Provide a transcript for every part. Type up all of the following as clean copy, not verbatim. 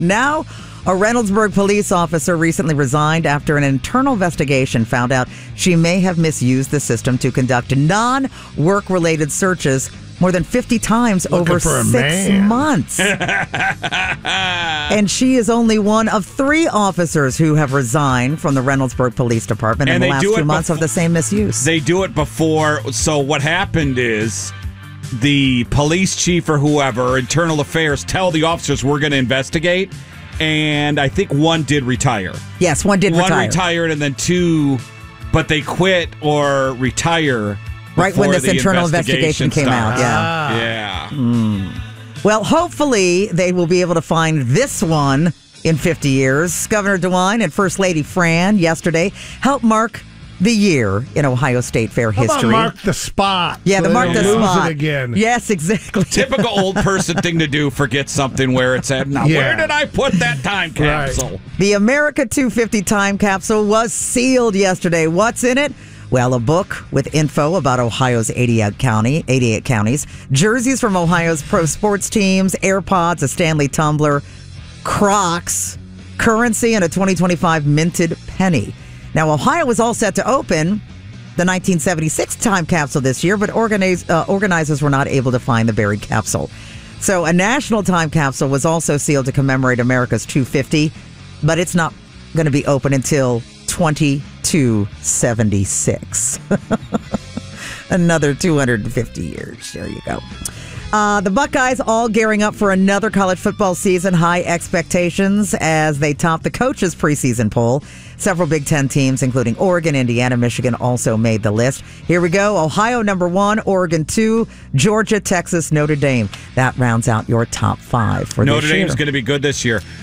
Now, a Reynoldsburg police officer recently resigned after an internal investigation found out she may have misused the system to conduct non-work-related searches more than 50 times over 6 months. And she is only one of 3 officers who have resigned from the Reynoldsburg Police Department in the last 2 months of the same misuse. They do it before. So what happened is the police chief or whoever, internal affairs, tell the officers we're going to investigate. And I think one did retire. Yes, one did retire. One retired and then 2, but they quit or retire right when this internal investigation came out. Yeah. Well, hopefully they will be able to find this one in 50 years. Governor DeWine and First Lady Fran yesterday helped mark the year in Ohio State Fair history. How about mark the spot? Yeah, so mark the spot it again. Yes, exactly. Typical old person thing to do, forget something where it's at. Now, where did I put that time capsule? Right. The America 250 time capsule was sealed yesterday. What's in it? Well, a book with info about Ohio's 88 counties, jerseys from Ohio's pro sports teams, AirPods, a Stanley tumbler, Crocs, currency, and a 2025 minted penny. Now, Ohio was all set to open the 1976 time capsule this year, but organizers were not able to find the buried capsule. So a national time capsule was also sealed to commemorate America's 250, but it's not going to be open until 2276. Another 250 years. There you go. The Buckeyes all gearing up for another college football season. High expectations as they top the coaches' preseason poll. Several Big Ten teams, including Oregon, Indiana, Michigan, also made the list. Here we go. Ohio, number 1. Oregon, 2. Georgia, Texas, Notre Dame. That rounds out your top 5 for this year. Notre Dame's going to be good this year.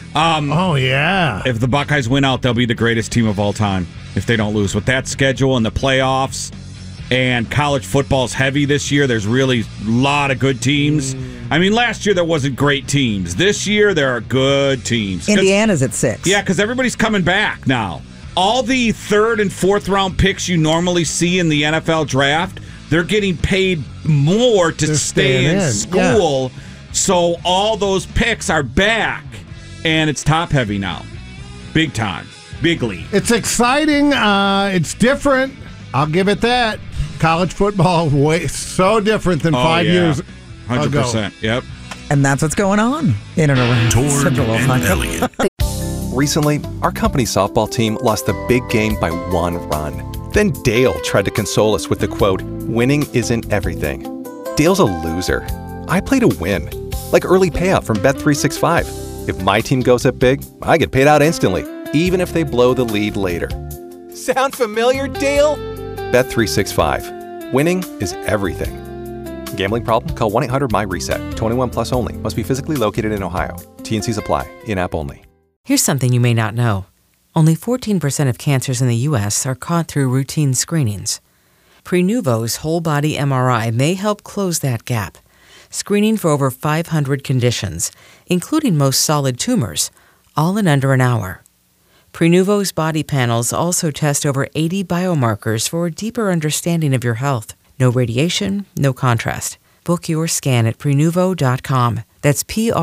If the Buckeyes win out, they'll be the greatest team of all time if they don't lose. With that schedule and the playoffs, and college football's heavy this year. There's really a lot of good teams. I mean, last year there wasn't great teams. This year there are good teams. Indiana's at 6. Yeah, because everybody's coming back now. All the 3rd and 4th round picks you normally see in the NFL draft, they're getting paid more to stay in school. Yeah. So all those picks are back, and it's top heavy now. Big time. Big league. It's exciting. It's different. I'll give it that. College football so different than 5 years 100%. ago. Yep. And that's what's going on in and around Central Ohio. Recently, our company's softball team lost the big game by 1 run. Then Dale tried to console us with the quote, "Winning isn't everything." Dale's a loser. I play to win. Like early payout from Bet365. If my team goes up big, I get paid out instantly, even if they blow the lead later. Sound familiar, Dale? Bet365. Winning is everything. Gambling problem? Call 1-800-MY-RESET. 21 plus only. Must be physically located in Ohio. T&Cs apply. In-app only. Here's something you may not know. Only 14% of cancers in the U.S. are caught through routine screenings. Prenuvo's whole-body MRI may help close that gap, screening for over 500 conditions, including most solid tumors, all in under an hour. Prenuvo's body panels also test over 80 biomarkers for a deeper understanding of your health. No radiation, no contrast. Book your scan at Prenuvo.com. That's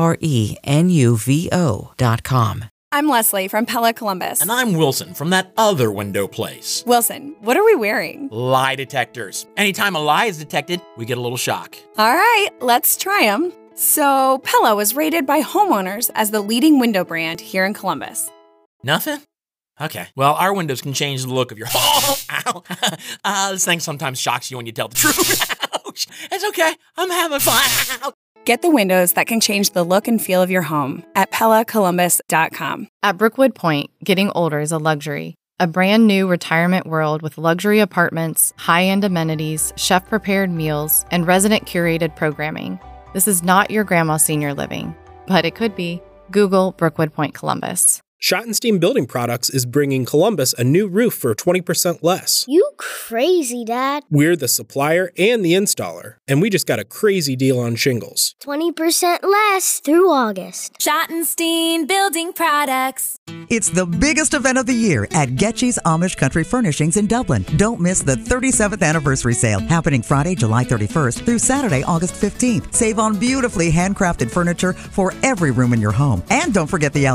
Prenuvo.com. I'm Leslie from Pella Columbus. And I'm Wilson from that other window place. Wilson, what are we wearing? Lie detectors. Anytime a lie is detected, we get a little shock. All right, let's try them. So, Pella was rated by homeowners as the leading window brand here in Columbus. Nothing? Okay. Well, our windows can change the look of your home. Ow. This thing sometimes shocks you when you tell the truth. Ouch. It's okay. I'm having fun. Get the windows that can change the look and feel of your home at PellaColumbus.com. At Brookwood Point, getting older is a luxury. A brand new retirement world with luxury apartments, high-end amenities, chef-prepared meals, and resident-curated programming. This is not your grandma's senior living, but it could be. Google Brookwood Point Columbus. Schottenstein Building Products is bringing Columbus a new roof for 20% less. You crazy, Dad. We're the supplier and the installer, and we just got a crazy deal on shingles. 20% less through August. Schottenstein Building Products. It's the biggest event of the year at Getchy's Amish Country Furnishings in Dublin. Don't miss the 37th anniversary sale happening Friday, July 31st through Saturday, August 15th. Save on beautifully handcrafted furniture for every room in your home. And don't forget the